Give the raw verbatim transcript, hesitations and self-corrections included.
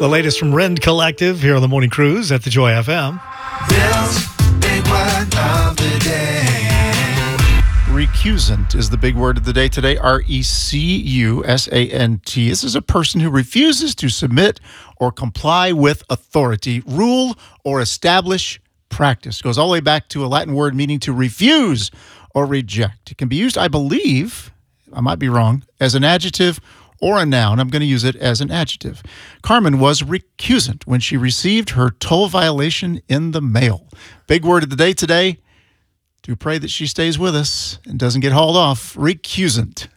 The latest from Rend Collective here on the Morning Cruise at the Joy F M. Bill's big word of the day. Recusant is the big word of the day today. R E C U S A N T. This is a person who refuses to submit or comply with authority, rule, or establish practice. Goes all the way back to a Latin word meaning to refuse or reject. It can be used, I believe, I might be wrong, as an adjective or a noun. I'm going to use it as an adjective. Carmen was recusant when she received her toll violation in the mail. Big word of the day today. Do pray that she stays with us and doesn't get hauled off. Recusant.